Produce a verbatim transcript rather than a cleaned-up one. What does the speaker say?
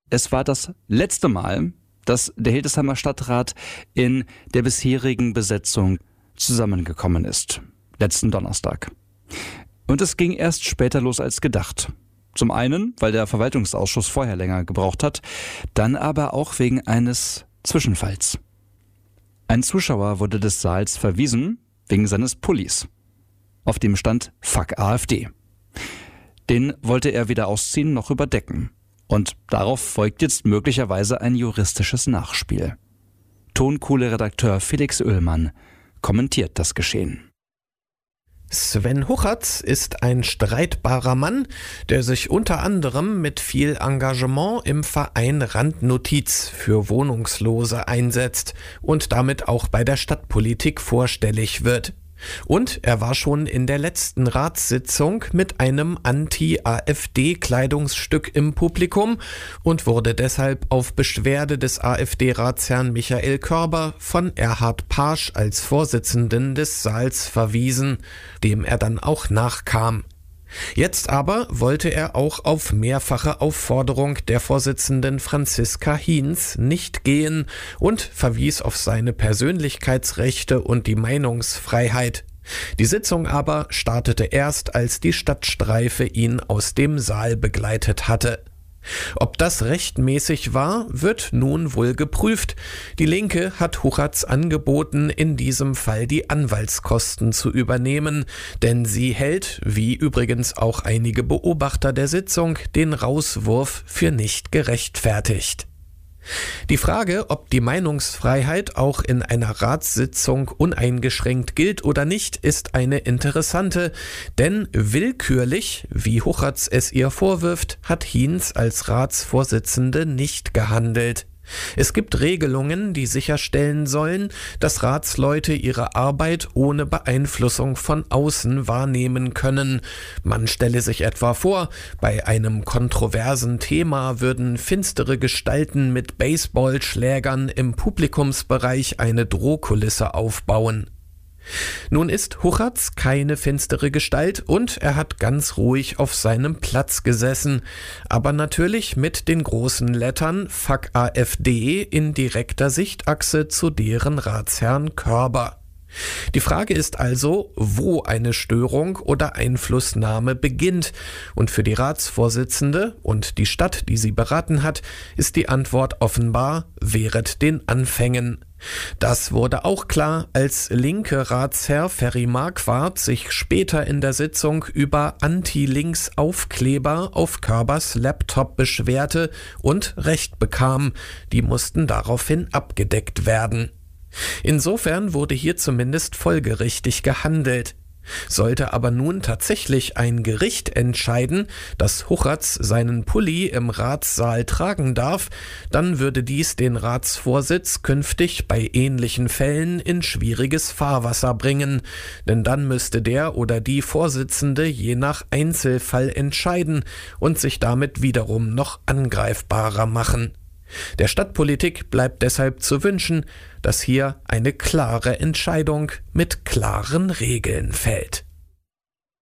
es war das letzte Mal, dass der Hildesheimer Stadtrat in der bisherigen Besetzung zusammengekommen ist. Letzten Donnerstag. Und es ging erst später los als gedacht. Zum einen, weil der Verwaltungsausschuss vorher länger gebraucht hat, dann aber auch wegen eines Zwischenfalls. Ein Zuschauer wurde des Saals verwiesen wegen seines Pullis. Auf dem stand Fuck AfD. Den wollte er weder ausziehen noch überdecken. Und darauf folgt jetzt möglicherweise ein juristisches Nachspiel. Tonkohle-Redakteur Felix Oehlmann kommentiert das Geschehen. Sven Huchatz ist ein streitbarer Mann, der sich unter anderem mit viel Engagement im Verein Randnotiz für Wohnungslose einsetzt und damit auch bei der Stadtpolitik vorstellig wird. Und er war schon in der letzten Ratssitzung mit einem Anti-AfD-Kleidungsstück im Publikum und wurde deshalb auf Beschwerde des AfD-Ratsherrn Michael Körber von Erhard Paasch als Vorsitzenden des Saals verwiesen, dem er dann auch nachkam. Jetzt aber wollte er auch auf mehrfache Aufforderung der Vorsitzenden Franziska Hinz nicht gehen und verwies auf seine Persönlichkeitsrechte und die Meinungsfreiheit. Die Sitzung aber startete erst, als die Stadtstreife ihn aus dem Saal begleitet hatte. Ob das rechtmäßig war, wird nun wohl geprüft. Die Linke hat Huchatz angeboten, in diesem Fall die Anwaltskosten zu übernehmen, denn sie hält, wie übrigens auch einige Beobachter der Sitzung, den Rauswurf für nicht gerechtfertigt. Die Frage, ob die Meinungsfreiheit auch in einer Ratssitzung uneingeschränkt gilt oder nicht, ist eine interessante, denn willkürlich, wie Huchatz es ihr vorwirft, hat Hinz als Ratsvorsitzende nicht gehandelt. Es gibt Regelungen, die sicherstellen sollen, dass Ratsleute ihre Arbeit ohne Beeinflussung von außen wahrnehmen können. Man stelle sich etwa vor, bei einem kontroversen Thema würden finstere Gestalten mit Baseballschlägern im Publikumsbereich eine Drohkulisse aufbauen. Nun ist Huchatz keine finstere Gestalt und er hat ganz ruhig auf seinem Platz gesessen, aber natürlich mit den großen Lettern Fuck AfD in direkter Sichtachse zu deren Ratsherrn Körber. Die Frage ist also, wo eine Störung oder Einflussnahme beginnt. Und für die Ratsvorsitzende und die Stadt, die sie beraten hat, ist die Antwort offenbar: wehret den Anfängen. Das wurde auch klar, als linke Ratsherr Ferry Marquardt sich später in der Sitzung über Anti-Links-Aufkleber auf Körbers Laptop beschwerte und Recht bekam. Die mussten daraufhin abgedeckt werden. Insofern wurde hier zumindest folgerichtig gehandelt. Sollte aber nun tatsächlich ein Gericht entscheiden, dass Huchatz seinen Pulli im Ratssaal tragen darf, dann würde dies den Ratsvorsitz künftig bei ähnlichen Fällen in schwieriges Fahrwasser bringen, denn dann müsste der oder die Vorsitzende je nach Einzelfall entscheiden und sich damit wiederum noch angreifbarer machen. Der Stadtpolitik bleibt deshalb zu wünschen, dass hier eine klare Entscheidung mit klaren Regeln fällt.